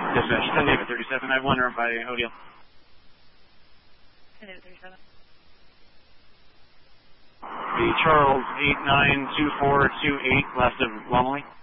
Dispatch, 10 David 37, I have 1 by Odile. 10 David 37. B Charles 892428, last of Lumley.